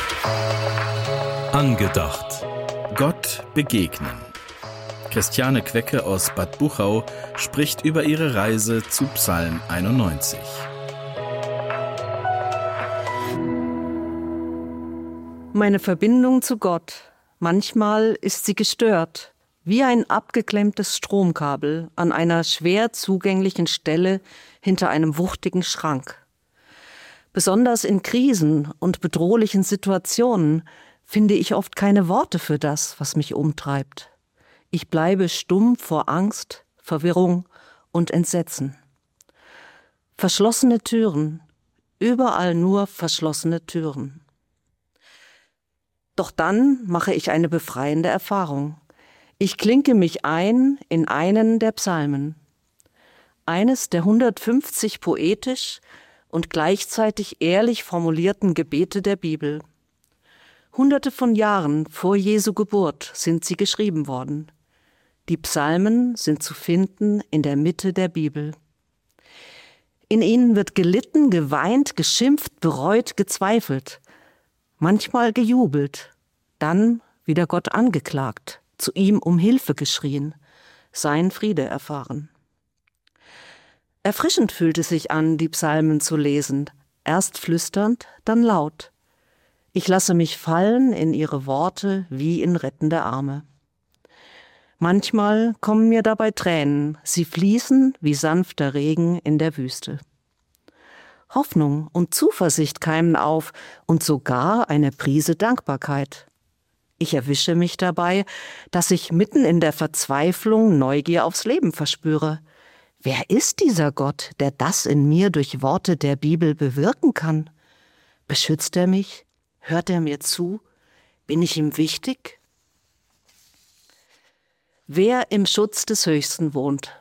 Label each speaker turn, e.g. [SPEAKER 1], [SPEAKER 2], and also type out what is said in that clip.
[SPEAKER 1] Angedacht. Gott begegnen. Christiane Quecke aus Bad Buchau spricht über ihre Reise zu Psalm 91.
[SPEAKER 2] Meine Verbindung zu Gott. Manchmal ist sie gestört, wie ein abgeklemmtes Stromkabel an einer schwer zugänglichen Stelle hinter einem wuchtigen Schrank. Besonders in Krisen und bedrohlichen Situationen finde ich oft keine Worte für das, was mich umtreibt. Ich bleibe stumm vor Angst, Verwirrung und Entsetzen. Verschlossene Türen, überall nur verschlossene Türen. Doch dann mache ich eine befreiende Erfahrung. Ich klinke mich ein in einen der Psalmen. Eines der 150 poetisch und gleichzeitig ehrlich formulierten Gebete der Bibel. Hunderte von Jahren vor Jesu Geburt sind sie geschrieben worden. Die Psalmen sind zu finden in der Mitte der Bibel. In ihnen wird gelitten, geweint, geschimpft, bereut, gezweifelt, manchmal gejubelt, dann wieder Gott angeklagt, zu ihm um Hilfe geschrien, seinen Friede erfahren. Erfrischend fühlt es sich an, die Psalmen zu lesen, erst flüsternd, dann laut. Ich lasse mich fallen in ihre Worte wie in rettende Arme. Manchmal kommen mir dabei Tränen, sie fließen wie sanfter Regen in der Wüste. Hoffnung und Zuversicht keimen auf und sogar eine Prise Dankbarkeit. Ich erwische mich dabei, dass ich mitten in der Verzweiflung Neugier aufs Leben verspüre. Wer ist dieser Gott, der das in mir durch Worte der Bibel bewirken kann? Beschützt er mich? Hört er mir zu? Bin ich ihm wichtig? Wer im Schutz des Höchsten wohnt,